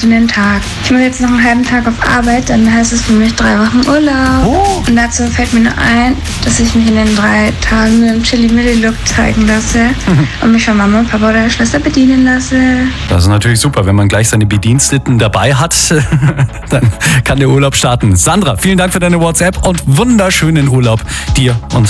heute den Tag. Ich muss jetzt noch einen halben Tag auf Arbeit, dann heißt es für mich 3 Wochen Urlaub. Oh. Und dazu fällt mir nur ein, dass ich mich in den 3 Tagen nur im Chili-Milli-Look zeigen lasse und mich von Mama und Papa oder der Schwester bedienen lasse. Das ist natürlich super, wenn man gleich seine Bediensteten dabei hat, dann kann der Urlaub starten. Sandra, vielen Dank für deine WhatsApp und wunderschönen Urlaub dir und